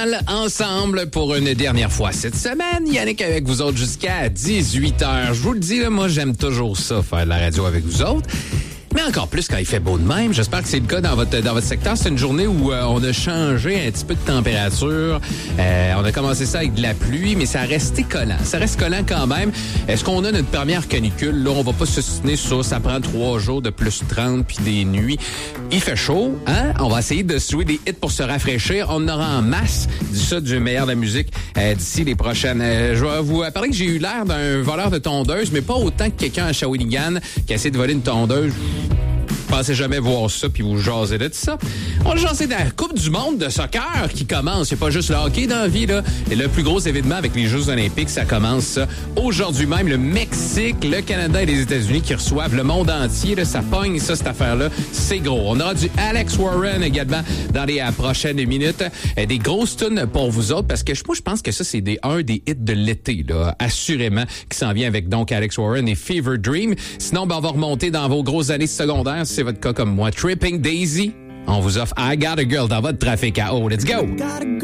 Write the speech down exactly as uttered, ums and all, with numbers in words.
mal ensemble pour une dernière fois cette semaine. Yannick avec vous autres jusqu'à dix-huit heures. Je vous le dis, là, moi, j'aime toujours ça, faire de la radio avec vous autres. Mais encore plus quand il fait beau de même. J'espère que c'est le cas dans votre dans votre secteur. C'est une journée où euh, on a changé un petit peu de température. Euh, on a commencé ça avec de la pluie, mais ça a resté collant. Ça reste collant quand même. Est-ce qu'on a notre première canicule? Là, on va pas se soutenir sur ça. Prend trois jours de plus trente puis des nuits. Il fait chaud, hein? On va essayer de se jouer des hits pour se rafraîchir. On aura en masse du ça, du meilleur de la musique euh, d'ici les prochaines. Euh, je vais vous parler que j'ai eu l'air d'un voleur de tondeuse, mais pas autant que quelqu'un à Shawinigan qui a essayé de voler une tondeuse. Pensez jamais voir ça puis vous jasez de ça. On va jaser de la Coupe du monde de soccer qui commence. C'est pas juste le hockey dans la vie, là. Et le plus gros événement avec les Jeux olympiques, ça commence ça. Aujourd'hui même, le Mexique, le Canada et les États-Unis qui reçoivent le monde entier. Là, ça pogne, ça, cette affaire-là. C'est gros. On aura du Alex Warren également dans les euh, prochaines minutes. Euh, des grosses tunes pour vous autres parce que moi, je pense que ça, c'est des, un des hits de l'été, là, assurément, qui s'en vient avec donc Alex Warren et Fever Dream. Sinon, ben, on va remonter dans vos grosses années secondaires. C'est votre cas comme moi. Tripping Daisy, on vous offre I Got a Girl dans votre trafic à eau. Let's go!